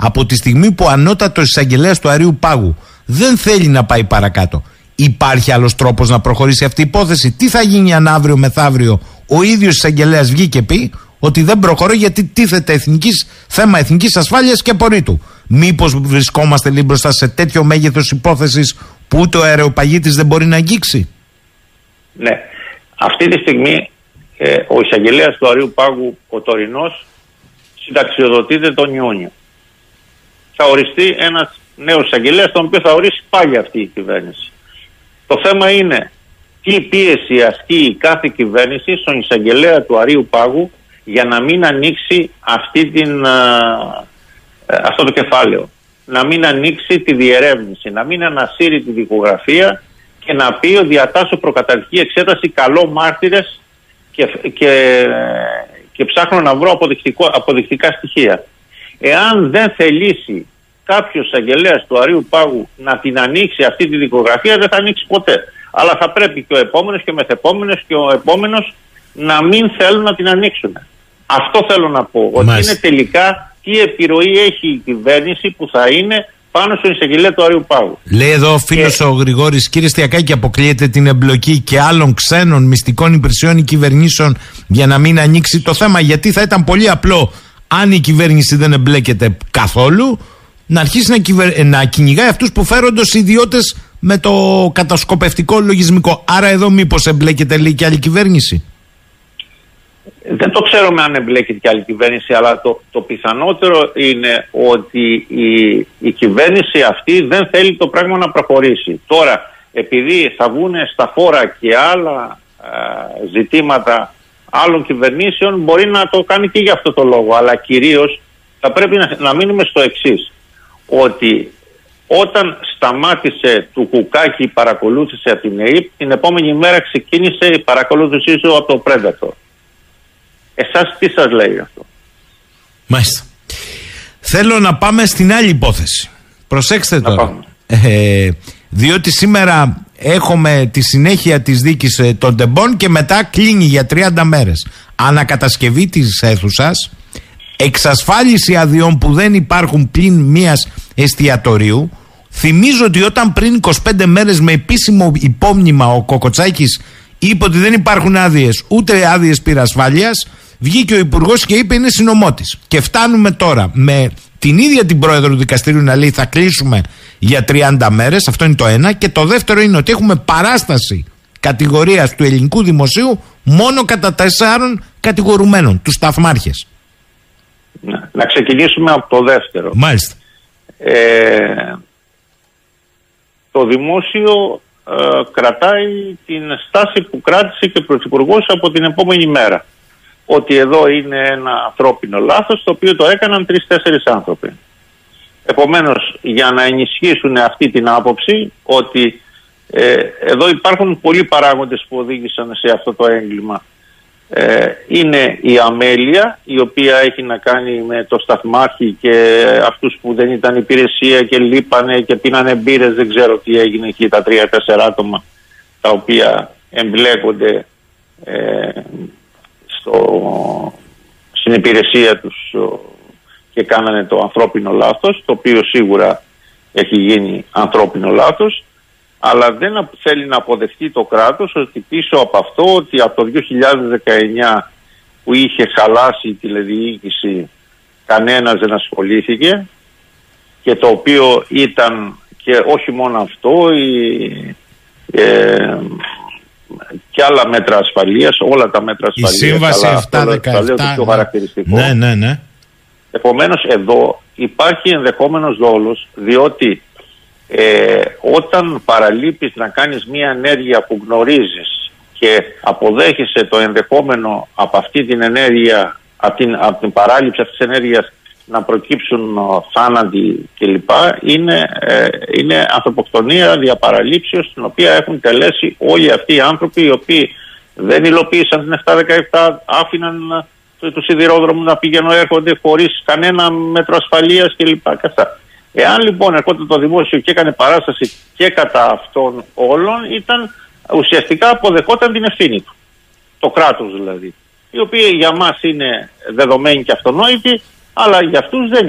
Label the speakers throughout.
Speaker 1: Από τη στιγμή που ο ανώτατος εισαγγελέας του Αρείου Πάγου δεν θέλει να πάει παρακάτω, υπάρχει άλλος τρόπος να προχωρήσει αυτή η υπόθεση? Τι θα γίνει αν αύριο μεθαύριο ο ίδιος εισαγγελέας βγει και πει ότι δεν προχωρεί γιατί τίθεται θέμα εθνικής ασφάλειας και απορρίτου? Μήπως βρισκόμαστε λίγο μπροστά σε τέτοιο μέγεθος υπόθεσης που ούτε ο αεροπαγίτης δεν μπορεί να αγγίξει?
Speaker 2: Ναι. Αυτή τη στιγμή ο εισαγγελέας του Αρείου Πάγου, ο τωρινός, συνταξιοδοτείται τον Ιούνιο. Θα οριστεί ένας νέος εισαγγελέας, τον οποίο θα ορίσει πάλι αυτή η κυβέρνηση. Το θέμα είναι τι πίεση ασκεί κάθε κυβέρνηση στον εισαγγελέα του Αρείου Πάγου για να μην ανοίξει αυτό το κεφάλαιο. Να μην ανοίξει τη διερεύνηση, να μην ανασύρει τη δικογραφία και να πει ότι διατάσσω προκαταρκτική εξέταση, καλώ μάρτυρες και ψάχνω να βρω αποδεικτικά στοιχεία. Εάν δεν θελήσει κάποιος εισαγγελέας του Αρείου Πάγου να την ανοίξει αυτή τη δικογραφία, δεν θα ανοίξει ποτέ. Αλλά θα πρέπει και ο επόμενος και ο μεθεπόμενος και ο επόμενος να μην θέλουν να την ανοίξουν. Αυτό θέλω να πω. Ότι είναι τελικά τι επιρροή έχει η κυβέρνηση που θα είναι πάνω στον εισαγγελέα του Αρείου Πάγου. Λέει
Speaker 1: εδώ ο φίλος ο Γρηγόρης, κύριε Στιακάκη, αποκλείεται την εμπλοκή και άλλων ξένων μυστικών υπηρεσιών ή κυβερνήσεων για να μην ανοίξει το θέμα? Γιατί θα ήταν πολύ απλό, αν η κυβέρνηση δεν εμπλέκεται καθόλου, να αρχίσει να κυνηγάει αυτούς που φέρονται ως ιδιώτες με το κατασκοπευτικό λογισμικό. Άρα εδώ μήπως εμπλέκεται, λέει, και άλλη κυβέρνηση?
Speaker 2: Δεν το ξέρουμε αν εμπλέκεται και άλλη κυβέρνηση, αλλά το πιθανότερο είναι ότι η κυβέρνηση αυτή δεν θέλει το πράγμα να προχωρήσει. Τώρα, επειδή θα βγουν στα φόρα και άλλα ζητήματα άλλων κυβερνήσεων, μπορεί να το κάνει και για αυτό το λόγο. Αλλά κυρίως θα πρέπει να μείνουμε στο εξής, ότι όταν σταμάτησε του Κουκάκη η παρακολούθηση από την ΕΕΠ, την επόμενη μέρα ξεκίνησε η παρακολούθησή του από το Predator. Εσάς τι σας λέει αυτό?
Speaker 1: Μάλιστα. Θέλω να πάμε στην άλλη υπόθεση. Προσέξτε τώρα. Διότι σήμερα έχουμε τη συνέχεια της δίκης των τεμπών και μετά κλείνει για 30 μέρες. Ανακατασκευή της αίθουσας, εξασφάλιση αδειών που δεν υπάρχουν πλην μίας εστιατορίου. Θυμίζω ότι όταν πριν 25 μέρες με επίσημο υπόμνημα ο Κοκοτσάκης είπε ότι δεν υπάρχουν άδειες, ούτε άδειες πυρασφάλειας, βγήκε ο Υπουργός και είπε είναι συνωμότης. Και φτάνουμε τώρα με την ίδια την πρόεδρο του δικαστηρίου να λέει θα κλείσουμε για 30 μέρες. Αυτό είναι το ένα. Και το δεύτερο είναι ότι έχουμε παράσταση κατηγορίας του ελληνικού δημοσίου μόνο κατά 4 κατηγορουμένων, τους σταθμάρχες.
Speaker 2: Να ξεκινήσουμε από το δεύτερο.
Speaker 1: Μάλιστα.
Speaker 2: Το δημόσιο κρατάει την στάση που κράτησε και ο Πρωθυπουργός από την επόμενη μέρα. Ότι εδώ είναι ένα ανθρώπινο λάθος, το οποίο το έκαναν 3-4 άνθρωποι. Επομένως, για να ενισχύσουν αυτή την άποψη ότι εδώ υπάρχουν πολλοί παράγοντες που οδήγησαν σε αυτό το έγκλημα. Είναι η αμέλεια, η οποία έχει να κάνει με το σταθμάρχη και αυτούς που δεν ήταν υπηρεσία και λείπανε και πίνανε μπύρες, δεν ξέρω τι έγινε εκεί, τα 3-4 άτομα τα οποία εμπλέκονται στην υπηρεσία τους και κάνανε το ανθρώπινο λάθος, το οποίο σίγουρα έχει γίνει ανθρώπινο λάθος, αλλά δεν θέλει να αποδεχτεί το κράτος ότι πίσω από αυτό, ότι από το 2019 που είχε χαλάσει η τηλεδιοίκηση κανένας δεν ασχολήθηκε, και το οποίο ήταν και όχι μόνο αυτό, και άλλα μέτρα ασφαλείας, όλα τα μέτρα ασφαλείας. Η
Speaker 1: σύμβαση 717.
Speaker 2: Το πιο χαρακτηριστικό.
Speaker 1: Ναι.
Speaker 2: Επομένως εδώ υπάρχει ενδεχόμενος δόλος, διότι όταν παραλείπεις να κάνεις μια ενέργεια που γνωρίζεις και αποδέχεσαι το ενδεχόμενο από αυτή την ενέργεια, από την παράληψη αυτής της ενέργειας να προκύψουν θάνατοι κλπ. Είναι ανθρωποκτονία διαπαραλήψεως, την οποία έχουν τελέσει όλοι αυτοί οι άνθρωποι οι οποίοι δεν υλοποίησαν την 717, άφηναν του σιδηρόδρομου να πηγαίνουν έρχονται χωρίς κανένα μέτρο ασφαλείας κλπ. Εάν λοιπόν ερχόταν το δημόσιο και έκανε παράσταση και κατά αυτών όλων, ουσιαστικά αποδεχόταν την ευθύνη του. Το κράτος δηλαδή. Η οποία για μας είναι δεδομένη και αυτονόητη, αλλά για αυτούς δεν είναι.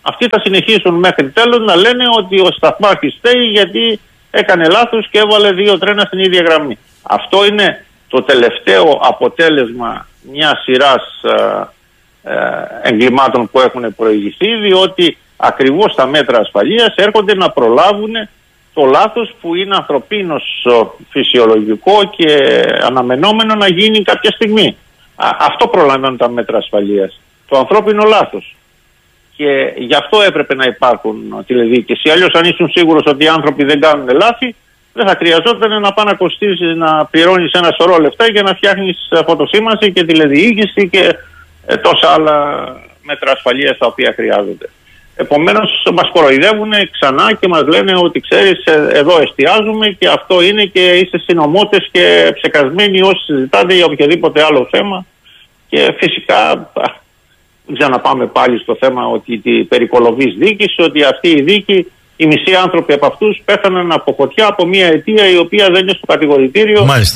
Speaker 2: αυτοί θα συνεχίσουν μέχρι τέλος να λένε ότι ο σταθμάρχης φταίει γιατί έκανε λάθος και έβαλε 2 τρένα στην ίδια γραμμή. Αυτό είναι το τελευταίο αποτέλεσμα μιας σειράς εγκλημάτων που έχουν προηγηθεί, διότι ακριβώς τα μέτρα ασφαλείας έρχονται να προλάβουν το λάθος που είναι ανθρωπίνως φυσιολογικό και αναμενόμενο να γίνει κάποια στιγμή. Αυτό προλαβαίνουν τα μέτρα ασφαλείας. Το ανθρώπινο λάθος. Και γι' αυτό έπρεπε να υπάρχουν τηλεδιοίκηση. Αλλιώς, αν ήσουν σίγουρος ότι οι άνθρωποι δεν κάνουν λάθη, δεν θα χρειαζόταν να πάει να κοστίσεις, να πληρώνεις ένα σωρό λεφτά για να φτιάχνεις φωτοσήμανση και τηλεδιοίκηση και τόσα άλλα μέτρα ασφαλείας τα οποία χρειάζονται. Επομένως, μας κοροϊδεύουν ξανά και μας λένε ότι ξέρεις, εδώ εστιάζουμε και αυτό είναι και είστε συνωμότες και ψεκασμένοι όσοι συζητάτε για οποιοδήποτε άλλο θέμα. Και φυσικά δεν ξαναπάμε πάλι στο θέμα ότι η περικολοβής δίκης, ότι αυτή η δίκη, οι μισοί άνθρωποι από αυτούς πέθαναν από φωτιά από μια αιτία η οποία δεν είναι στο κατηγορητήριο.
Speaker 1: Μάλιστα.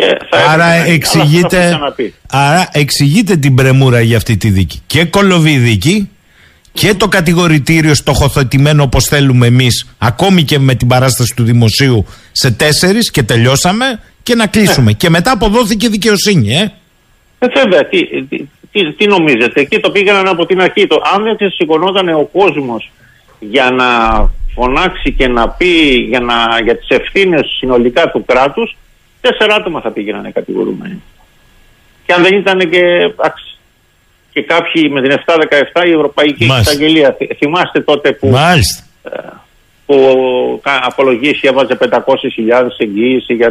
Speaker 1: Άρα εξηγείται την πρεμούρα για αυτή τη δίκη. Και κολοβή δίκη και το κατηγορητήριο στοχοθετημένο όπως θέλουμε εμείς, ακόμη και με την παράσταση του δημοσίου σε 4 και τελειώσαμε και να κλείσουμε. Και μετά αποδόθηκε δικαιοσύνη.
Speaker 2: Βέβαια, τι νομίζετε, εκεί το πήγαιναν από την αρχή. Αν δεν σηκωνόταν ο κόσμος για να φωνάξει και να πει για τις ευθύνες συνολικά του κράτους, 4 άτομα θα πήγαιναν κατηγορούμενοι. Και αν δεν ήταν και κάποιοι με την 7-17 η Ευρωπαϊκή Εισαγγελία. Θυμάστε τότε που απολογήσει έβαζε 500.000 εγγύηση για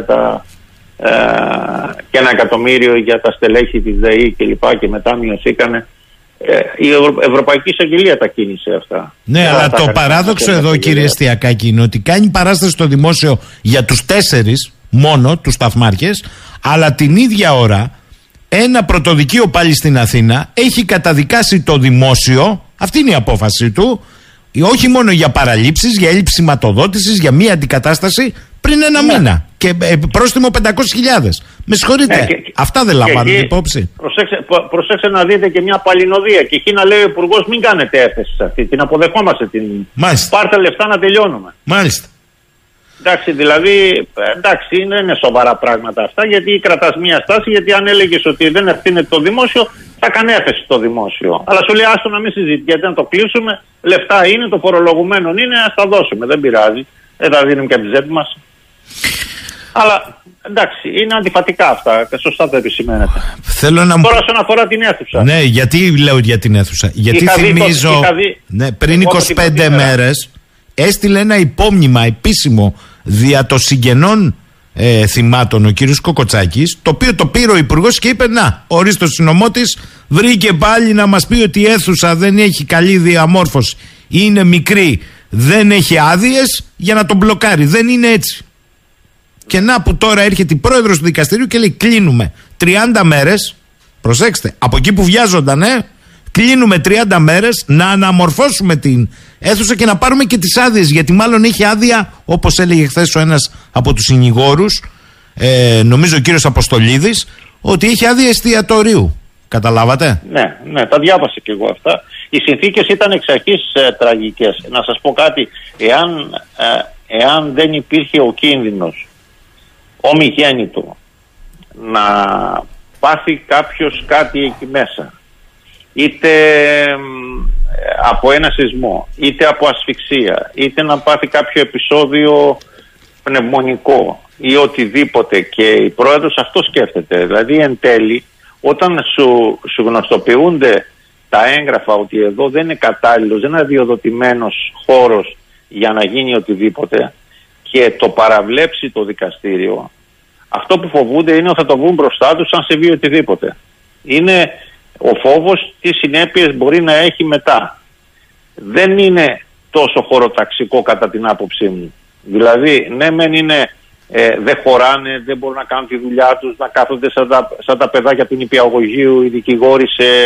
Speaker 2: και 1 εκατομμύριο για τα στελέχη της ΔΕΗ και μετά μειωθήκανε. Η Ευρωπαϊκή Εισαγγελία τα κίνησε αυτά.
Speaker 1: Ναι, αλλά το παράδοξο εδώ, κύριε Εστιακάκη, είναι ότι κάνει παράσταση στο δημόσιο για τους 4 μόνο, τους σταθμάρχες, αλλά την ίδια ώρα ένα πρωτοδικείο πάλι στην Αθήνα έχει καταδικάσει το δημόσιο, αυτή είναι η απόφαση του, όχι μόνο για παραλήψεις, για έλλειψη σηματοδότησης, για μία αντικατάσταση πριν 1 μήνα. Και πρόστιμο 500.000. Με συγχωρείτε, αυτά δεν λαμβάνουν υπόψη.
Speaker 2: Προσέξτε να δείτε και μια παλινοδία. Και εκεί να λέει ο Υπουργός, μην κάνετε έφεση σε αυτή. Την αποδεχόμαστε την. Πάρτε λεφτά να τελειώνουμε.
Speaker 1: Μάλιστα.
Speaker 2: Εντάξει, δηλαδή, δεν είναι σοβαρά πράγματα αυτά, γιατί κρατάς μια στάση, γιατί αν έλεγες ότι δεν ευθύνεται το δημόσιο, θα κάνει έφεση το δημόσιο. Αλλά σου λέει, άστο να μην συζητιέται, να το κλείσουμε, λεφτά είναι, το φορολογουμένο είναι, ας τα δώσουμε, δεν πειράζει, δεν τα δίνουμε και από τη ζέπη μας. Αλλά εντάξει, είναι αντιφατικά αυτά, σωστά το επισημαίνετε. Τώρα όσον αφορά την αίθουσα.
Speaker 1: Ναι, γιατί λέω για την αίθουσα. Γιατί θυμίζω, πριν 25 μέρες έστειλε ένα υπόμνημα επίσημο δια των συγγενών θυμάτων ο κύριος Κοκοτσάκης, το οποίο το πήρε ο Υπουργός και είπε, να, ορίστε ο συνωμότης βρήκε πάλι να μας πει ότι η αίθουσα δεν έχει καλή διαμόρφωση, είναι μικρή, δεν έχει άδειες για να τον μπλοκάρει. Δεν είναι έτσι. Και να που τώρα έρχεται η πρόεδρος του δικαστηρίου και λέει, κλείνουμε 30 μέρες, προσέξτε, από εκεί που βιάζονταν, κλείνουμε 30 μέρες να αναμορφώσουμε την αίθουσα και να πάρουμε και τις άδειες, γιατί μάλλον έχει άδεια, όπως έλεγε χθες ο ένας από τους συνηγόρους, νομίζω ο κύριος Αποστολίδης, ότι έχει άδεια εστιατορίου. Καταλάβατε?
Speaker 2: Ναι, τα διάβασα και εγώ αυτά. Οι συνθήκες ήταν εξ αρχής τραγικές. Να σας πω κάτι, εάν δεν υπήρχε ο κίνδυνος ομιγέννητο να πάθει κάποιος κάτι εκεί μέσα, είτε από ένα σεισμό, είτε από ασφυξία, είτε να πάθει κάποιο επεισόδιο πνευμονικό ή οτιδήποτε, και η πρόεδρος αυτό σκέφτεται. Δηλαδή εν τέλει, όταν σου γνωστοποιούνται τα έγγραφα ότι εδώ δεν είναι κατάλληλος, δεν είναι αδειοδοτημένος χώρος για να γίνει οτιδήποτε, και το παραβλέψει το δικαστήριο, αυτό που φοβούνται είναι ότι θα το βγουν μπροστά τους αν συμβεί οτιδήποτε. Είναι ο φόβος τι συνέπειες μπορεί να έχει μετά. Δεν είναι τόσο χωροταξικό κατά την άποψή μου. Δηλαδή, ναι μεν είναι, δεν χωράνε, δεν μπορούν να κάνουν τη δουλειά τους, να κάθονται σαν τα παιδάκια του νηπιαγωγείου, οι δικηγόροι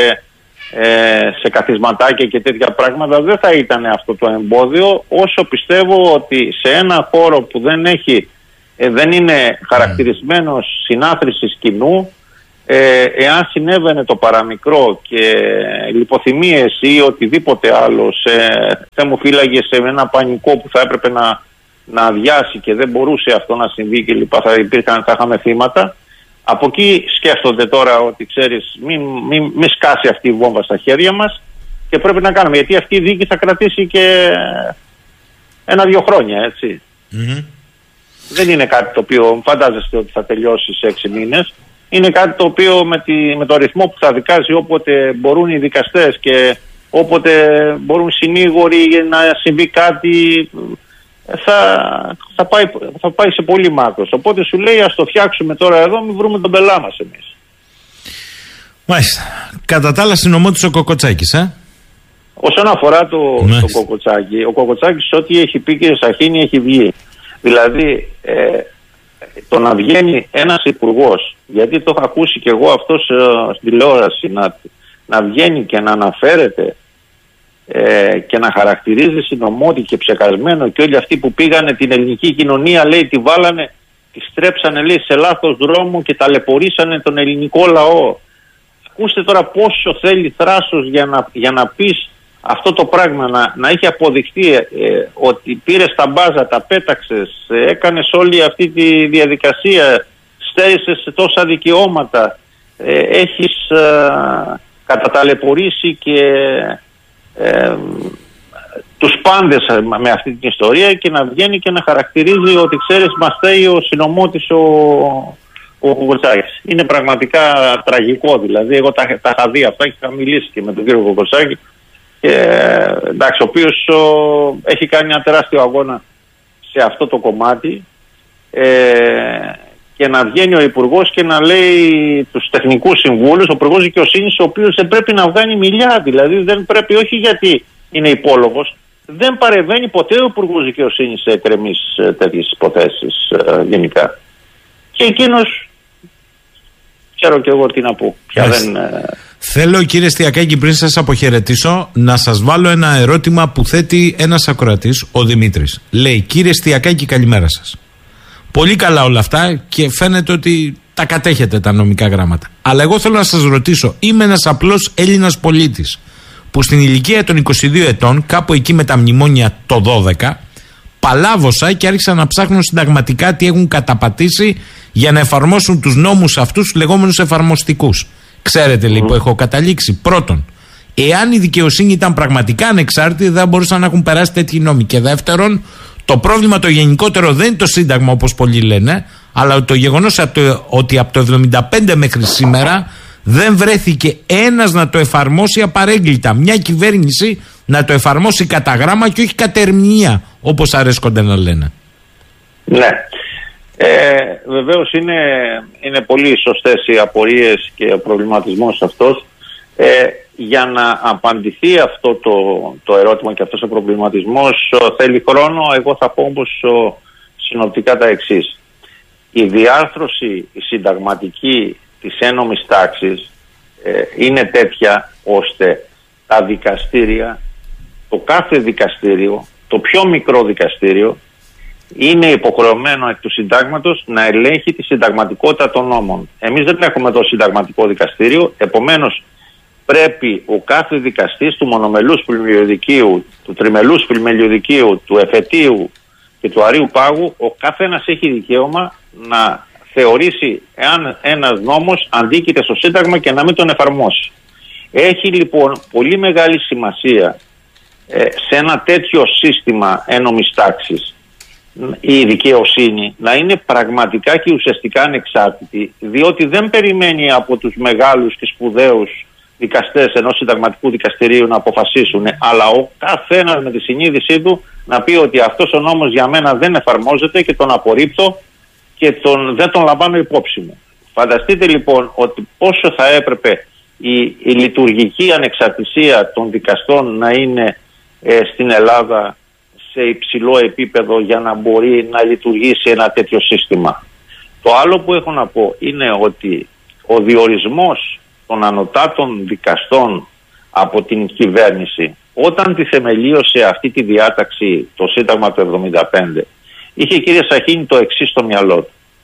Speaker 2: σε καθισματάκια και τέτοια πράγματα. Δεν θα ήταν αυτό το εμπόδιο, όσο πιστεύω ότι σε ένα χώρο που δεν είναι χαρακτηρισμένος συνάθρησης κοινού, εάν συνέβαινε το παραμικρό και λιποθυμίες ή οτιδήποτε άλλο δεν μου φύλαγε σε ένα πανικό που θα έπρεπε να αδειάσει και δεν μπορούσε αυτό να συμβεί και λοιπά, θα είχαμε θύματα. Από εκεί σκέφτονται τώρα ότι ξέρεις μην σκάσει αυτή η βόμβα στα χέρια μας και πρέπει να κάνουμε, γιατί αυτή η δίκη θα κρατήσει και 1-2 χρόνια, έτσι. Δεν είναι κάτι το οποίο φαντάζεστε ότι θα τελειώσει σε 6 μήνες. Είναι κάτι το οποίο με το ρυθμό που θα δικάζει, όποτε μπορούν οι δικαστές και όποτε μπορούν συνήγοροι να συμβεί κάτι, θα πάει σε πολύ μάκρος. Οπότε σου λέει ας το φτιάξουμε τώρα εδώ, μην βρούμε τον πελά μας εμείς.
Speaker 1: Μάλιστα. Κατά τα άλλα συνομότης ο Κοκοτσάκης,
Speaker 2: Όσον αφορά το Κοκοτσάκη, ο Κοκοτσάκης ό,τι έχει πει και Σαχίνη έχει βγει. Δηλαδή το να βγαίνει ένας υπουργός, γιατί το έχω ακούσει και εγώ αυτό στην τηλεόραση, να βγαίνει και να αναφέρεται και να χαρακτηρίζει συνωμότη και ψεκασμένο, και όλοι αυτοί που πήγανε την ελληνική κοινωνία, λέει, τη βάλανε, τη στρέψανε, λέει, σε λάθος δρόμο και ταλαιπωρήσανε τον ελληνικό λαό. Ακούστε τώρα πόσο θέλει θράσος για να πεις αυτό το πράγμα, να έχει αποδειχτεί ότι πήρες τα μπάζα, τα πέταξες, έκανες όλη αυτή τη διαδικασία, στέρισες τόσα δικαιώματα, έχεις καταταλαιπωρήσει και τους πάντες με αυτή την ιστορία, και να βγαίνει και να χαρακτηρίζει ότι ξέρεις μας θέει ο συνωμότης ο Κοκοτσάκης. Είναι πραγματικά τραγικό, δηλαδή εγώ τα είχα δει αυτά και είχα μιλήσει και με τον κύριο Κοκοτσάκη, εντάξει, ο οποίος έχει κάνει ένα τεράστιο αγώνα σε αυτό το κομμάτι, και να βγαίνει ο Υπουργός και να λέει τους τεχνικούς συμβούλους, ο Υπουργός Δικαιοσύνης, ο οποίος δεν πρέπει να βγάνει μιλιά, δηλαδή δεν πρέπει, όχι γιατί είναι υπόλογος, δεν παρεμβαίνει ποτέ ο Υπουργός Δικαιοσύνης σε εκκρεμείς τέτοιες υποθέσεις γενικά. Και εκείνος, ξέρω και εγώ τι να πω, πια δεν...
Speaker 1: Θέλω, κύριε Στιακάκη, πριν σας αποχαιρετήσω, να σας βάλω ένα ερώτημα που θέτει ένας ακροατής, ο Δημήτρης. Λέει, κύριε Στιακάκη, καλημέρα σας. Πολύ καλά όλα αυτά και φαίνεται ότι τα κατέχετε τα νομικά γράμματα. Αλλά εγώ θέλω να σας ρωτήσω, είμαι ένας απλός Έλληνας πολίτης που στην ηλικία των 22 ετών, κάπου εκεί με τα μνημόνια το 12, παλάβωσα και άρχισα να ψάχνω συνταγματικά τι έχουν καταπατήσει για να εφαρμόσουν τους νόμους αυτούς, τους λεγόμενους εφαρμοστικούς. Ξέρετε λοιπόν που έχω καταλήξει? Πρώτον, εάν η δικαιοσύνη ήταν πραγματικά ανεξάρτητη, δεν μπορούσαν να έχουν περάσει τέτοιοι νόμοι. Και δεύτερον, το πρόβλημα το γενικότερο δεν είναι το Σύνταγμα όπως πολλοί λένε, αλλά το γεγονός ότι από το 1975 μέχρι σήμερα δεν βρέθηκε ένας να το εφαρμόσει απαρέγκλιτα. Μια κυβέρνηση να το εφαρμόσει κατά γράμμα και όχι κατ' ερμηνεία, όπως αρέσκονται να λένε. Ναι.
Speaker 2: Βεβαίως είναι πολύ σωστές οι απορίες και ο προβληματισμός αυτός. Για να απαντηθεί αυτό το ερώτημα και αυτός ο προβληματισμός θέλει χρόνο. Εγώ θα πω όμως συνοπτικά τα εξής. Η διάρθρωση συνταγματική της ένομης τάξης είναι τέτοια ώστε τα δικαστήρια, το κάθε δικαστήριο, το πιο μικρό δικαστήριο, είναι υποχρεωμένο εκ του συντάγματος να ελέγχει τη συνταγματικότητα των νόμων. Εμείς δεν έχουμε το συνταγματικό δικαστήριο, επομένως πρέπει ο κάθε δικαστής του μονομελούς πλημμυριωδικίου, του τριμελούς πλημμυριωδικίου, του εφετείου και του αρείου πάγου, ο καθένας έχει δικαίωμα να θεωρήσει εάν ένας νόμος αντίκειται στο Σύνταγμα και να μην τον εφαρμόσει. Έχει λοιπόν πολύ μεγάλη σημασία σε ένα τέτοιο σύστημα ένομης τάξης η δικαιοσύνη να είναι πραγματικά και ουσιαστικά ανεξάρτητη, διότι δεν περιμένει από τους μεγάλους και σπουδαίους δικαστές ενός συνταγματικού δικαστηρίου να αποφασίσουν, αλλά ο καθένας με τη συνείδησή του να πει ότι αυτός ο νόμος για μένα δεν εφαρμόζεται και τον απορρίπτω και δεν τον λαμβάνω υπόψη μου. Φανταστείτε λοιπόν ότι πόσο θα έπρεπε η λειτουργική ανεξαρτησία των δικαστών να είναι στην Ελλάδα σε υψηλό επίπεδο για να μπορεί να λειτουργήσει ένα τέτοιο σύστημα. Το άλλο που έχω να πω είναι ότι ο διορισμός των ανωτάτων δικαστών από την κυβέρνηση, όταν τη θεμελίωσε αυτή τη διάταξη το Σύνταγμα του 1975, είχε, κύριε Σαχίνη, το εξής στο μυαλό του.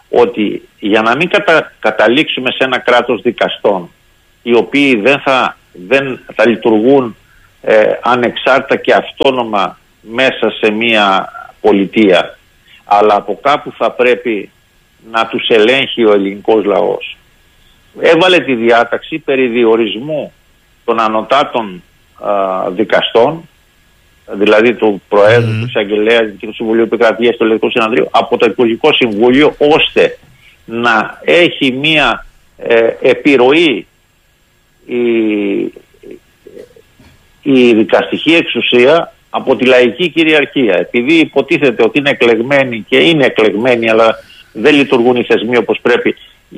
Speaker 2: ότι για να μην καταλήξουμε σε ένα κράτος δικαστών οι οποίοι δεν θα λειτουργούν ανεξάρτητα και αυτόνομα μέσα σε μια πολιτεία, αλλά από κάπου θα πρέπει να τους ελέγχει ο ελληνικός λαός. Έβαλε τη διάταξη περί διορισμού των ανωτάτων δικαστών, δηλαδή του Προέδρου, του Εισαγγελέα και του Συμβουλίου Επικρατείας του Ελληνικού Συνεδρίου, από το Υπουργικό Συμβούλιο, ώστε να έχει μία επιρροή η δικαστική εξουσία από τη λαϊκή κυριαρχία. Επειδή υποτίθεται ότι είναι εκλεγμένοι και είναι εκλεγμένοι, αλλά δεν λειτουργούν οι θεσμοί όπως πρέπει,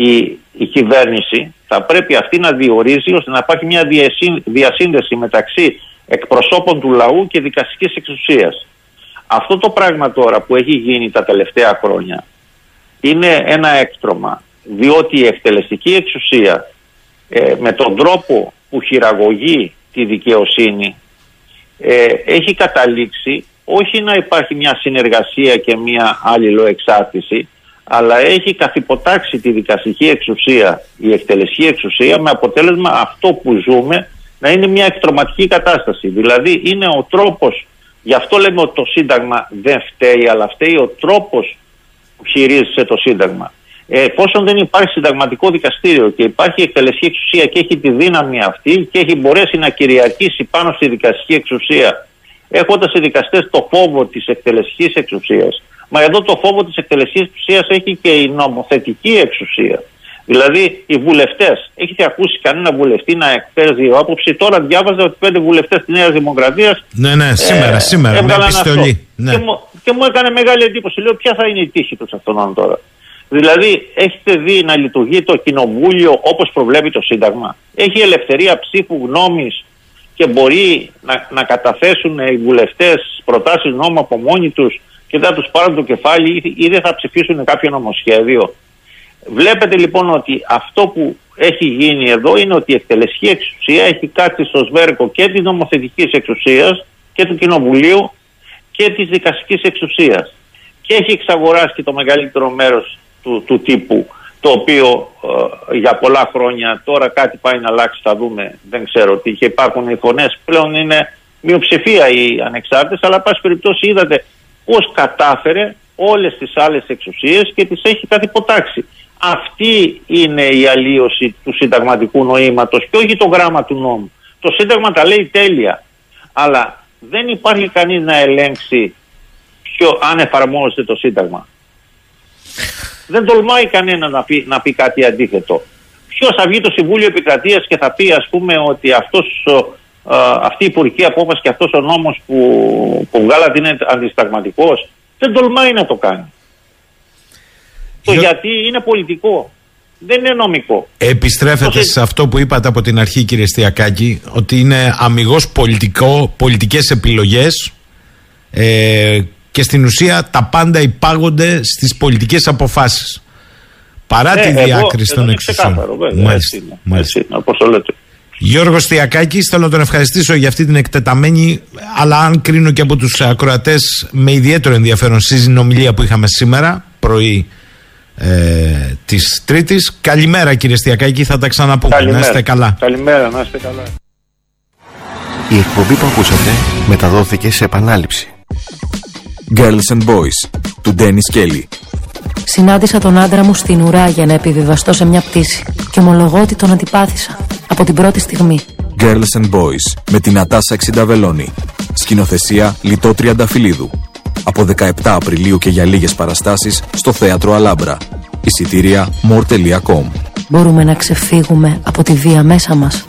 Speaker 2: η κυβέρνηση θα πρέπει αυτή να διορίζει, ώστε να υπάρχει μια διασύνδεση μεταξύ εκπροσώπων του λαού και δικαστικής εξουσίας. Αυτό το πράγμα τώρα που έχει γίνει τα τελευταία χρόνια είναι ένα έκτρωμα, διότι η εκτελεστική εξουσία με τον τρόπο που χειραγωγεί τη δικαιοσύνη έχει καταλήξει όχι να υπάρχει μια συνεργασία και μια αλληλοεξάρτηση, αλλά έχει καθυποτάξει τη δικαστική εξουσία, η εκτελεστική εξουσία, με αποτέλεσμα αυτό που ζούμε να είναι μια εκτρωματική κατάσταση. Δηλαδή είναι ο τρόπος, γι' αυτό λέμε ότι το Σύνταγμα δεν φταίει, αλλά φταίει ο τρόπος που χειρίζεται το Σύνταγμα. Εφόσον δεν υπάρχει συνταγματικό δικαστήριο και υπάρχει εκτελεστική εξουσία και έχει τη δύναμη αυτή και έχει μπορέσει να κυριαρχήσει πάνω στη δικαστική εξουσία, έχοντας οι δικαστές το φόβο της εκτελεστικής εξουσίας, μα εδώ το φόβο της εκτελεστικής εξουσίας έχει και η νομοθετική εξουσία. Δηλαδή οι βουλευτές, έχετε ακούσει κανένα βουλευτή να εκφέρει άποψη? Τώρα διάβαζα ότι 5 βουλευτές της Νέας Δημοκρατίας
Speaker 1: σήμερα με επιστολή. Ναι.
Speaker 2: Και μου έκανε μεγάλη εντύπωση. Λέω, ποια θα είναι η τύχη τους αυτών τώρα? Δηλαδή, έχετε δει να λειτουργεί το κοινοβούλιο όπως προβλέπει το Σύνταγμα? Έχει ελευθερία ψήφου γνώμης και μπορεί να καταθέσουν οι βουλευτές προτάσεις νόμου από μόνοι τους και θα τους πάρουν το κεφάλι ή δεν θα ψηφίσουν κάποιο νομοσχέδιο? Βλέπετε λοιπόν ότι αυτό που έχει γίνει εδώ είναι ότι η εκτελεστική εξουσία έχει κάτσει στο σβέρκο και της νομοθετικής εξουσίας και του κοινοβουλίου και της δικαστικής εξουσίας και έχει εξαγοράσει και το μεγαλύτερο μέρος του τύπου, το οποίο για πολλά χρόνια, τώρα κάτι πάει να αλλάξει, θα δούμε, δεν ξέρω τι, και υπάρχουν οι φωνές, πλέον είναι μειοψηφία οι ανεξάρτητες, αλλά πάση περιπτώσει είδατε πώς κατάφερε όλες τις άλλες εξουσίες και τις έχει καθυποτάξει. Αυτή είναι η αλλίωση του συνταγματικού νοήματος και όχι το γράμμα του νόμου. Το Σύνταγμα τα λέει τέλεια, αλλά δεν υπάρχει κανείς να ελέγξει αν εφαρμόζεται το Σύνταγμα. Δεν τολμάει κανένα να πει κάτι αντίθετο. Ποιος θα βγει το Συμβούλιο Επικρατείας και θα πει, ας πούμε, ότι αυτή η υπουργική απόφαση και αυτός ο νόμος που βγάλατε είναι αντισυνταγματικός? Δεν τολμάει να το κάνει. Γιατί είναι πολιτικό, δεν είναι νομικό.
Speaker 1: Επιστρέφετε σε αυτό που είπατε από την αρχή, κύριε Στιακάκη, ότι είναι αμιγώς πολιτικές επιλογές και στην ουσία τα πάντα υπάγονται στις πολιτικές αποφάσεις, παρά τη διάκριση των εξουσιών.
Speaker 2: Μάλιστα. Όπως το λέτε.
Speaker 1: Γιώργος Στιακάκης, θέλω να τον ευχαριστήσω για αυτή την εκτεταμένη, αλλά αν κρίνω και από τους ακροατές, με ιδιαίτερο ενδιαφέρον συνομιλία που είχαμε σήμερα πρωί της Τρίτης. Καλημέρα, κύριε Στιακάκη, θα τα ξαναπούμε.
Speaker 2: Καλημέρα.
Speaker 1: Να είστε καλά.
Speaker 2: Καλημέρα, να είστε καλά.
Speaker 3: Η εκπομπή που ακούσατε μεταδόθηκε σε επανάληψη.
Speaker 4: Girls and Boys του Ντένις Κέλλη.
Speaker 5: Συνάντησα τον άντρα μου στην ουρά για να επιβιβαστώ σε μια πτήση και ομολογώ ότι τον αντιπάθησα από την πρώτη στιγμή.
Speaker 4: Girls and Boys με την Νατάσα Εξινταβελώνη. Σκηνοθεσία Λιτό Τριανταφυλλίδου. Από 17 Απριλίου και για λίγες παραστάσεις στο Θέατρο Αλάμπρα. Εισιτήρια more.com.
Speaker 5: Μπορούμε να ξεφύγουμε από τη βία μέσα μας.